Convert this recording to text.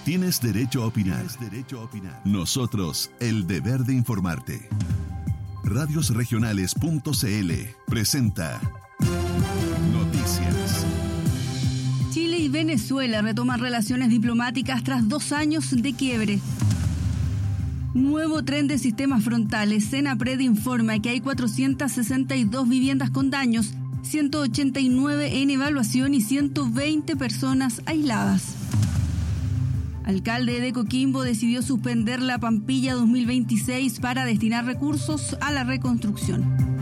Tienes derecho a opinar. Nosotros, el deber de informarte. Radiosregionales.cl presenta Noticias. Chile y Venezuela retoman relaciones diplomáticas tras 2 años de quiebre. Nuevo tren de sistemas frontales. Senapred informa que hay 462 viviendas con daños, 189 en evaluación y 120 personas aisladas. Alcalde de Coquimbo decidió suspender la Pampilla 2026 para destinar recursos a la reconstrucción.